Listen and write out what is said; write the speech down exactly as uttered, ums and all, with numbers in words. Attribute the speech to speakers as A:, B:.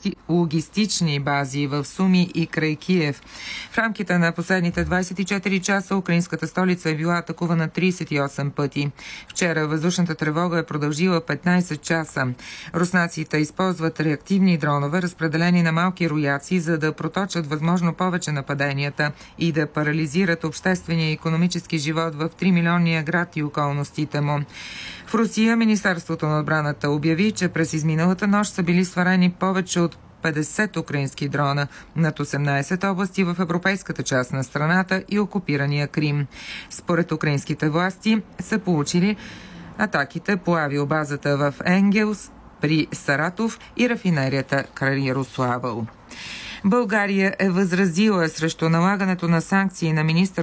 A: логисти... логистични бази в Суми и край Киев. В рамките на последните двадесет и четири часа украинската столица е била атакувана тридесет и осем пъти. Вчера въздушната тревога е продължила петнадесет часа. Руснаците използват реактивни дронове, разпределени на малки рояци, за да проточат възможно повече нападенията и да парализират обществения и икономически живот в три милионния град и околностите му. В Русия Министерството на отбраната обяви, че през изминалата нощ са били сварени повече от петдесет украински дрона над осемнадесет области в европейската част на страната и окупирания Крим. Според украинските власти са получили атаките по авиобазата в Енгелс при Саратов и рафинерията край Ярославъл. България е възразила срещу налагането на санкции на министър